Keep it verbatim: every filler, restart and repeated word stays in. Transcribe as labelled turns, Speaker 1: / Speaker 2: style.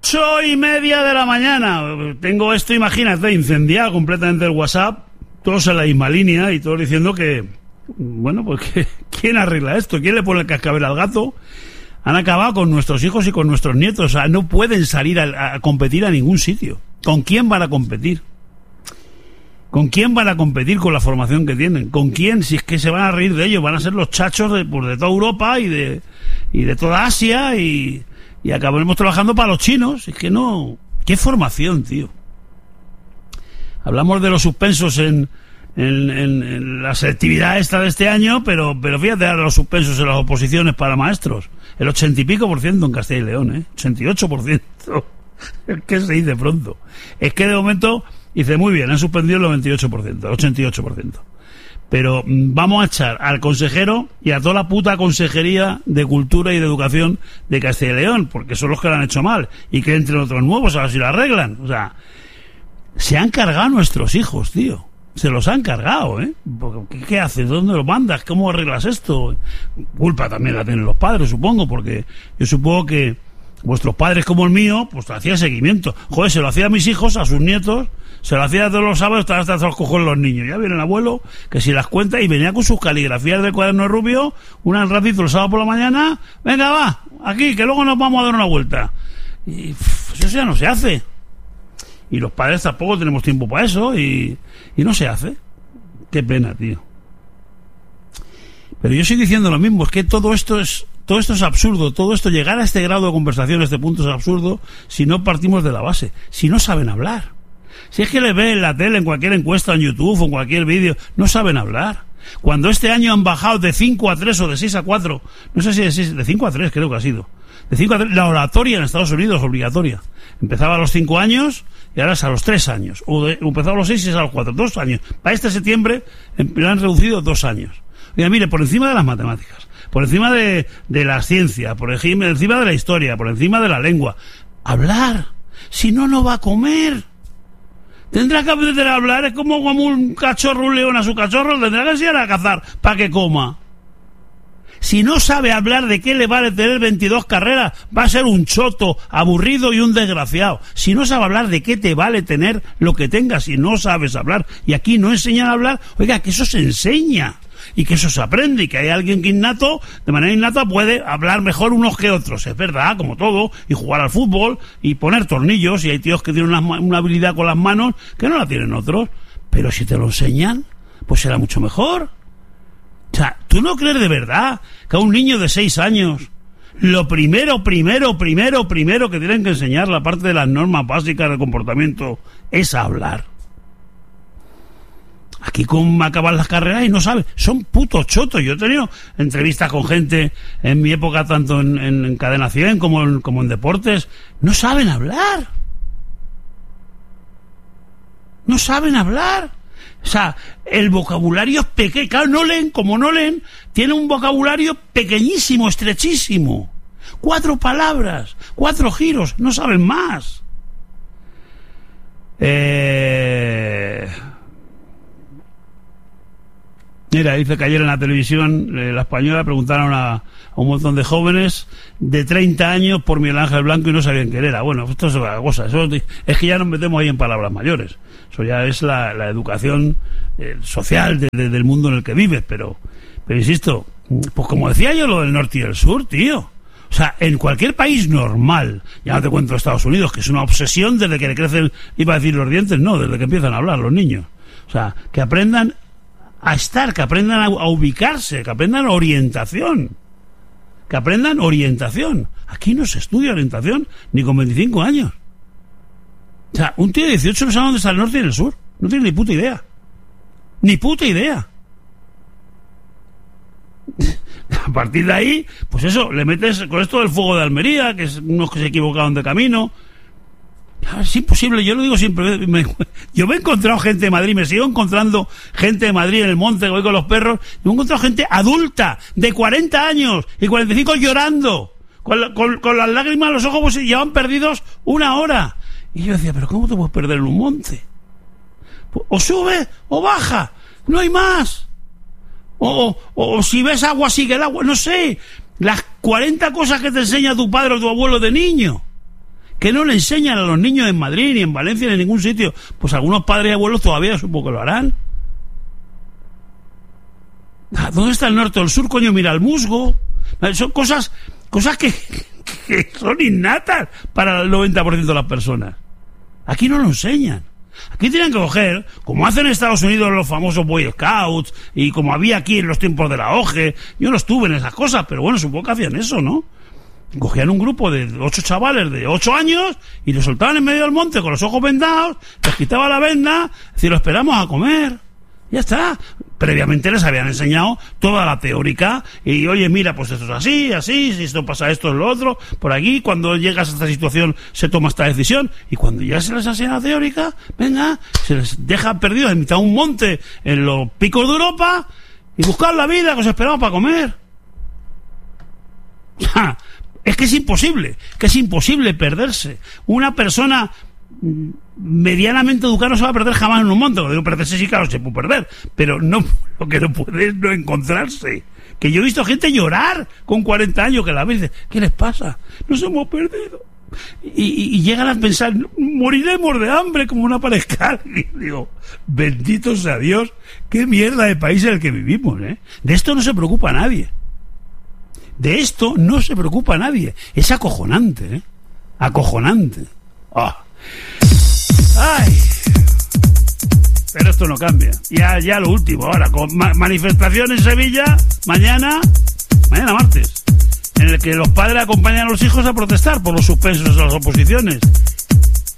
Speaker 1: Ocho y media de la mañana. Tengo esto, imagínate, incendiado completamente el WhatsApp. Todos en la misma línea y todos diciendo que, bueno, pues que ¿quién arregla esto? ¿Quién le pone el cascabel al gato? Han acabado con nuestros hijos y con nuestros nietos. O sea, no pueden salir a, a competir a ningún sitio. ¿Con quién van a competir? ¿Con quién van a competir con la formación que tienen? ¿Con quién? Si es que se van a reír de ellos, van a ser los chachos de, pues, de toda Europa y de, y de toda Asia y, y acabaremos trabajando para los chinos. Es que no... ¿Qué formación, tío? Hablamos de los suspensos en, en, en, en la selectividad esta de este año, pero, pero fíjate ahora los suspensos en las oposiciones para maestros. El ochenta y pico por ciento en Castilla y León, ¿eh? ochenta y ocho por ciento. Es que se dice pronto. Es que de momento... Dice, muy bien, han suspendido el noventa y ocho por ciento, el ochenta y ocho por ciento. Pero vamos a echar al consejero y a toda la puta consejería de Cultura y de Educación de Castilla y León, porque son los que lo han hecho mal, y que entren otros nuevos a ver si lo arreglan. O sea, se han cargado a nuestros hijos, tío. Se los han cargado, ¿eh? ¿Qué, qué haces? ¿Dónde los mandas? ¿Cómo arreglas esto? Culpa también la tienen los padres, supongo, porque yo supongo que vuestros padres como el mío, pues hacía seguimiento. Joder, se lo hacía a mis hijos, a sus nietos, se lo hacía todos los sábados, hasta los cojones los niños. Ya viene el abuelo, que si las cuenta, y venía con sus caligrafías de cuaderno rubio, una al ratito el sábado por la mañana, venga, va, aquí, que luego nos vamos a dar una vuelta. Y pff, eso ya no se hace. Y los padres tampoco tenemos tiempo para eso, y, y no se hace. Qué pena, tío. Pero yo sigo diciendo lo mismo, es que todo esto es... Todo esto es absurdo, todo esto, llegar a este grado de conversación, a este punto es absurdo si no partimos de la base, si no saben hablar. Si es que le ven en la tele, en cualquier encuesta en YouTube o en cualquier vídeo, no saben hablar. Cuando este año han bajado de cinco a tres o de seis a cuatro, no sé si de, seis, de cinco a tres creo que ha sido, de cinco a tres, la oratoria en Estados Unidos obligatoria. Empezaba a los cinco años y ahora es a los tres años, o, de, o empezaba a los seis y es a los cuatro, dos años. Para este septiembre lo han reducido dos años. Oiga, mire, por encima de las matemáticas, por encima de, de la ciencia, por encima, encima de la historia, por encima de la lengua. Hablar. Si no, no va a comer. Tendrá que aprender a hablar. Es como, como un cachorro, un león a su cachorro. Tendrá que enseñar a cazar para que coma. Si no sabe hablar, ¿de qué le vale tener veintidós carreras? Va a ser un choto, aburrido y un desgraciado. Si no sabe hablar, ¿de qué te vale tener lo que tengas si no sabes hablar? Y aquí no enseñan a hablar. Oiga, que eso se enseña. Y que eso se aprende, y que hay alguien que innato, de manera innata, puede hablar mejor unos que otros, es verdad, como todo, y jugar al fútbol, y poner tornillos, y hay tíos que tienen una, una habilidad con las manos que no la tienen otros, pero si te lo enseñan, pues será mucho mejor. O sea, ¿tú no crees de verdad que a un niño de seis años, lo primero, primero, primero, primero que tienen que enseñar, la parte de las normas básicas del comportamiento, es hablar? Aquí con acaban las carreras y no saben, son putos chotos. Yo he tenido entrevistas con gente en mi época, tanto en, en, en Cadena cien como en, como en deportes. No saben hablar. No saben hablar. O sea, el vocabulario es pequeño. Claro, no leen, como no leen, tienen un vocabulario pequeñísimo, estrechísimo. Cuatro palabras, cuatro giros, no saben más. Eh... Mira, dice que ayer en la televisión, eh, la española, preguntaron a, a un montón de jóvenes de treinta años por Miguel Ángel Blanco y no sabían quién era. Bueno, esto es otra cosa. Eso es que ya nos metemos ahí en palabras mayores. Eso ya es la, la educación eh, social de, de, del mundo en el que vives. Pero, pero insisto, pues como decía yo, lo del norte y el sur, tío. O sea, en cualquier país normal, ya no te cuento Estados Unidos, que es una obsesión desde que le crecen, iba a decir los dientes, no, desde que empiezan a hablar los niños. O sea, que aprendan a estar, que aprendan a, a ubicarse, que aprendan orientación, que aprendan orientación. Aquí no se estudia orientación ni con veinticinco años. O sea, un tío de dieciocho no sabe dónde está el norte y el sur, no tiene ni puta idea, ni puta idea. A partir de ahí, pues eso, le metes con esto del fuego de Almería, que es unos que se equivocaron de camino. Es imposible, yo lo digo siempre. Me, yo me he encontrado gente de Madrid, me sigo encontrando gente de Madrid en el monte, que voy con los perros. Me he encontrado gente adulta, de cuarenta años y cuarenta y cinco llorando, con, la, con, con las lágrimas en los ojos, pues llevan perdidos una hora. Y yo decía, pero ¿cómo te puedes perder en un monte? O sube o baja, no hay más. O, o, o si ves agua, sigue el agua, no sé. Las cuarenta cosas que te enseña tu padre o tu abuelo de niño. que no le enseñan a los niños en Madrid, ni en Valencia, ni en ningún sitio. Pues algunos padres y abuelos todavía supongo que lo harán. ¿Dónde está el norte o el sur, coño? Mira el musgo. Son cosas, cosas que, que son innatas para el noventa por ciento de las personas. Aquí no lo enseñan. Aquí tienen que coger, como hacen en Estados Unidos los famosos Boy Scouts, y como había aquí en los tiempos de la O G E. Yo no estuve en esas cosas, pero bueno, supongo que hacían eso, ¿no? Cogían un grupo de ocho chavales de ocho años y los soltaban en medio del monte con los ojos vendados, les quitaban la venda, y lo esperamos a comer. Ya está. Previamente les habían enseñado toda la teórica y, oye, mira, pues esto es así, así, si esto pasa esto es lo otro, por aquí, cuando llegas a esta situación se toma esta decisión, y cuando ya se les enseña la teórica, venga, se les deja perdidos en mitad de un monte en los picos de Europa y buscar la vida que os esperamos para comer. Es que es imposible, que es imposible perderse. Una persona medianamente educada no se va a perder jamás en un monte. Cuando digo perderse, sí, claro, se puede perder, pero no, lo que no puede es no encontrarse. Que yo he visto gente llorar con cuarenta años, que la vez dice, ¿qué les pasa? Nos hemos perdido. Y, y, y llegan a pensar, moriremos de hambre como una pareja. Y digo, bendito sea Dios, qué mierda de país en el que vivimos, ¿eh? De esto no se preocupa nadie. De esto no se preocupa nadie. Es acojonante, ¿eh? Acojonante. Oh. Ay. Pero esto no cambia. Ya, ya lo último, ahora, con ma- manifestación en Sevilla, mañana, mañana martes, en el que los padres acompañan a los hijos a protestar por los suspensos de las oposiciones.